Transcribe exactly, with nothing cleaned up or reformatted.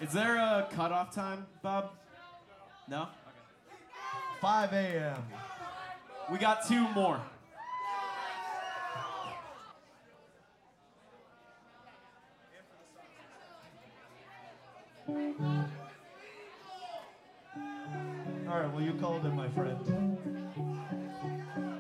Is there a cutoff time, Bob? No? five a m We got two more. All right, well, you called it, my friend.